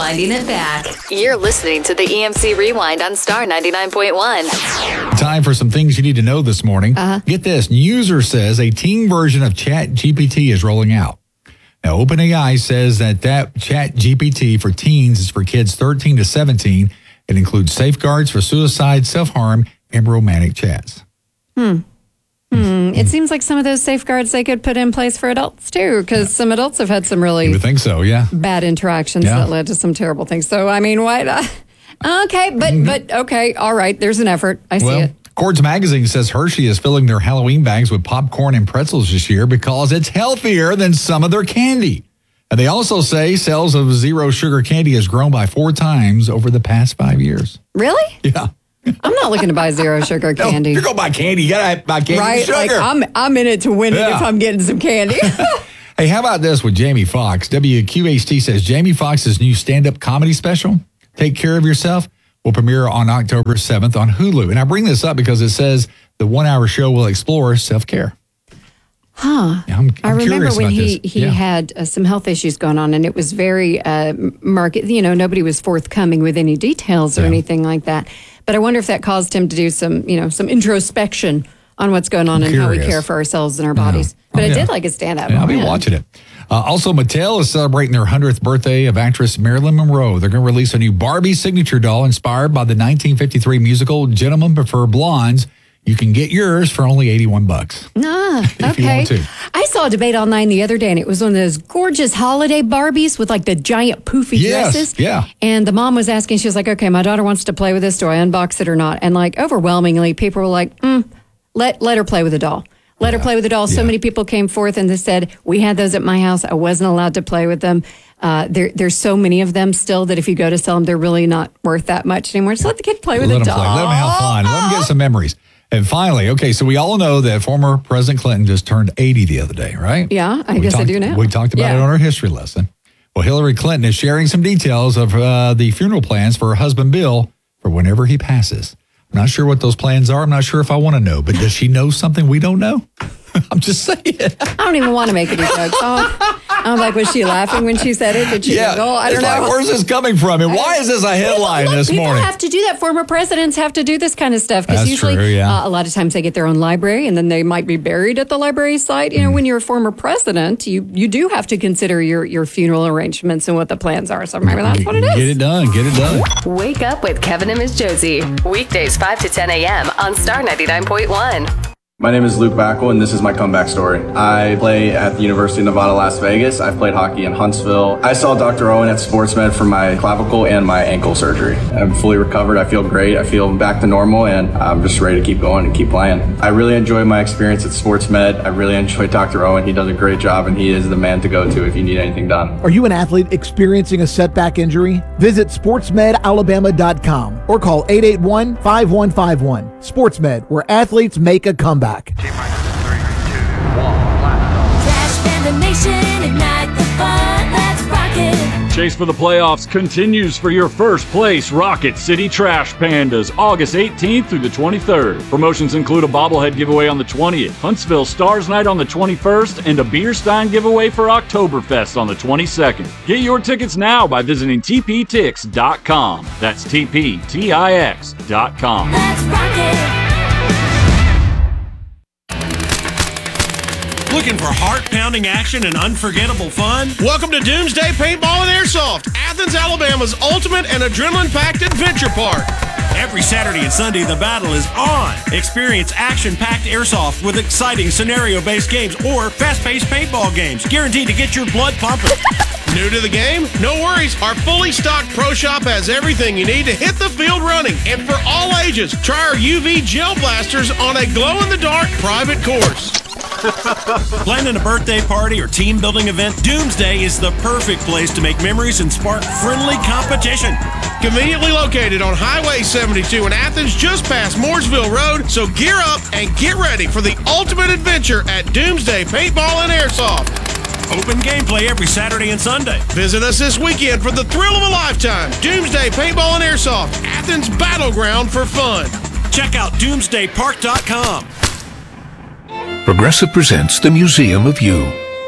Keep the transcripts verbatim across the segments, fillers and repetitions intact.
rewinding it back. You're listening to the E M C Rewind on Star ninety-nine point one. Time for some things you need to know this morning. Uh-huh. Get this. User says a teen version of Chat G P T is rolling out. Now, OpenAI says that that Chat G P T for teens is for kids thirteen to seventeen. It includes safeguards for suicide, self-harm, and romantic chats. Hmm. Hmm. It seems like some of those safeguards they could put in place for adults too, because some adults have had some really You would think so, yeah. bad interactions Yeah. that led to some terrible things. So, I mean, why not? Okay, but, Mm-hmm. but okay, all right, there's an effort. I see Well, it. Quartz Magazine says Hershey is filling their Halloween bags with popcorn and pretzels this year because it's healthier than some of their candy. And they also say sales of zero sugar candy has grown by four times over the past five years. Really? Yeah. I'm not looking to buy zero sugar No, candy. you're going to buy candy. You got to buy candy Right? with sugar. Like, I'm, I'm in it to win it Yeah. if I'm getting some candy. Hey, how about this with Jamie Foxx? W Q H T says Jamie Foxx's new stand-up comedy special, Take Care of Yourself, will premiere on October seventh on Hulu. And I bring this up because it says the one-hour show will explore self-care. Huh. Yeah, I'm, I I'm remember curious when about he, this. he Yeah. had uh, some health issues going on, and it was very uh, market, you know, nobody was forthcoming with any details or Yeah. anything like that. But I wonder if that caused him to do some, you know, some introspection on what's going on I'm and how we curious. care for ourselves and our bodies. Oh, But I yeah. did like a stand-up. Yeah, I'll be Oh, yeah. watching it. Uh, also, Mattel is celebrating their hundredth birthday of actress Marilyn Monroe. They're going to release a new Barbie signature doll inspired by the nineteen fifty-three musical Gentlemen Prefer Blondes. You can get yours for only eighty-one bucks. Ah, If you okay. want to. I saw a debate online the other day, and it was one of those gorgeous holiday Barbies with like the giant poofy Yes, dresses. yeah. And the mom was asking, she was like, okay, my daughter wants to play with this. Do I unbox it or not? And like overwhelmingly, people were like, mm, let, let her play with the doll. Let her play with the doll. So Yeah. many people came forth and they said, we had those at my house. I wasn't allowed to play with them. Uh, there, there's so many of them still that if you go to sell them, they're really not worth that much anymore. Just let the kid play with Let the them doll. play. Let them have fun. Let them get some memories. And finally, okay, so we all know that former President Clinton just turned eighty the other day, right? Yeah, I We guess I talked- do now. We talked about Yeah. it on our history lesson. Well, Hillary Clinton is sharing some details of uh, the funeral plans for her husband, Bill, for whenever he passes. I'm not sure what those plans are. I'm not sure if I want to know, but does she know something we don't know? I'm just saying. I don't even want to make any jokes. Oh, I'm like, was she laughing when she said it? Did she Yeah, giggle? I it's don't like, know. where's this coming from? And why is this a headline Look, this people morning? have to do that. Former presidents have to do this kind of stuff because That's usually true, yeah. uh, a lot of times they get their own library and then they might be buried at the library site. You know, Mm. when you're a former president, you you do have to consider your your funeral arrangements and what the plans are. So maybe that's what it is. Get it done. Get it done. Wake up with Kevin and Miss Josie. Weekdays five to ten a.m. on Star ninety-nine point one. My name is Luke Backel, and this is my comeback story. I play at the University of Nevada, Las Vegas. I've played hockey in Huntsville. I saw Doctor Owen at SportsMed for my clavicle and my ankle surgery. I'm fully recovered. I feel great. I feel back to normal, and I'm just ready to keep going and keep playing. I really enjoy my experience at SportsMed. I really enjoy Doctor Owen. He does a great job, and he is the man to go to if you need anything done. Are you an athlete experiencing a setback injury? Visit sports med alabama dot com or call eight eight one, five one five one. SportsMed, where athletes make a comeback. Trash Panda Nation, ignite the fun, let's rock it. Chase for the playoffs continues for your first place Rocket City Trash Pandas, August eighteenth through the twenty-third. Promotions include a bobblehead giveaway on the twentieth, Huntsville Stars Night on the twenty-first, and a beer stein giveaway for Oktoberfest on the twenty-second. Get your tickets now by visiting t p tix dot com. That's T P T I X dot com. Let's rock it. Looking for heart-pounding action and unforgettable fun? Welcome to Doomsday Paintball and Airsoft, Athens, Alabama's ultimate and adrenaline-packed adventure park. Every Saturday and Sunday, the battle is on. Experience action-packed airsoft with exciting scenario-based games or fast-paced paintball games, guaranteed to get your blood pumping. New to the game? No worries. Our fully stocked pro shop has everything you need to hit the field running. And for all ages, try our U V gel blasters on a glow-in-the-dark private course. Planning a birthday party or team building event, Doomsday is the perfect place to make memories and spark friendly competition. Conveniently located on Highway seventy-two in Athens, just past Mooresville Road. So gear up and get ready for the ultimate adventure at Doomsday Paintball and Airsoft. Open gameplay every Saturday and Sunday. Visit us this weekend for the thrill of a lifetime. Doomsday Paintball and Airsoft, Athens' battleground for fun. Check out doomsday park dot com. Progressive presents the Museum of You.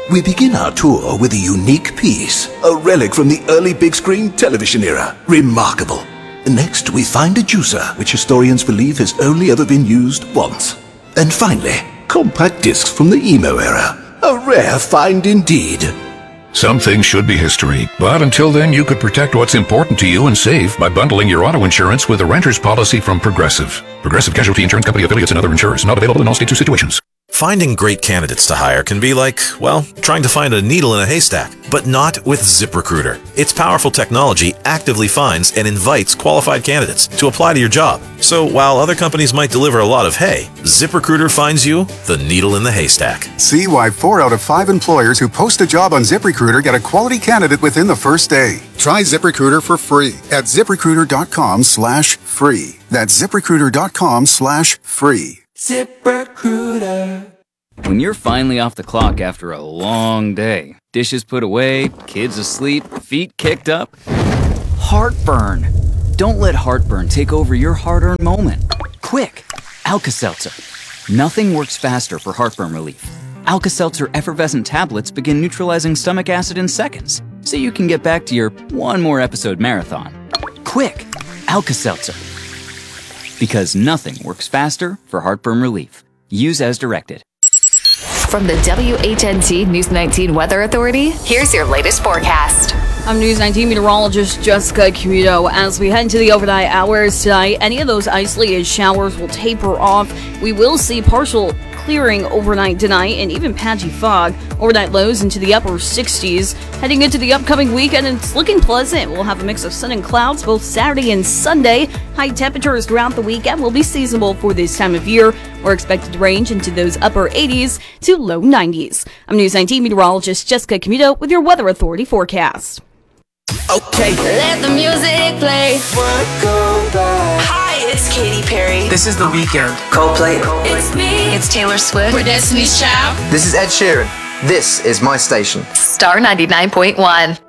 We begin our tour with a unique piece, a relic from the early big screen television era. Remarkable. Next, we find a juicer, which historians believe has only ever been used once. And finally, compact discs from the emo era. A rare find indeed. Some things should be history, but until then, you could protect what's important to you and save by bundling your auto insurance with a renter's policy from Progressive. Progressive Casualty Insurance Company affiliates and other insurers. Not available in all states or situations. Finding great candidates to hire can be like, well, trying to find a needle in a haystack, but not with ZipRecruiter. Its powerful technology actively finds and invites qualified candidates to apply to your job. So while other companies might deliver a lot of hay, ZipRecruiter finds you the needle in the haystack. See why four out of five employers who post a job on ZipRecruiter get a quality candidate within the first day. Try ZipRecruiter for free at ZipRecruiter.com slash free. That's ZipRecruiter.com slash free. ZipRecruiter. When you're finally off the clock after a long day, dishes put away, kids asleep, feet kicked up, heartburn. Don't let heartburn take over your hard-earned moment. Quick, Alka-Seltzer. Nothing works faster for heartburn relief. Alka-Seltzer effervescent tablets begin neutralizing stomach acid in seconds, so you can get back to your one more episode marathon. Quick, Alka-Seltzer. Because nothing works faster for heartburn relief. Use as directed. From the W H N T News nineteen Weather Authority, here's your latest forecast. I'm News nineteen meteorologist Jessica Camuto. As we head into the overnight hours tonight, any of those isolated showers will taper off. We will see partial clearing overnight tonight and even patchy fog. Overnight lows into the upper sixties. Heading into the upcoming weekend, it's looking pleasant. We'll have a mix of sun and clouds both Saturday and Sunday. High temperatures throughout the weekend will be seasonable for this time of year. We're expected to range into those upper eighties to low nineties. I'm News nineteen meteorologist Jessica Camuto with your Weather Authority forecast. Okay. Let the music play. Hi, it's Katy Perry. This is The Weeknd. Coldplay. It's me. It's Taylor Swift. We're Destiny's Child. This is Ed Sheeran. This is my station. Star ninety-nine point one.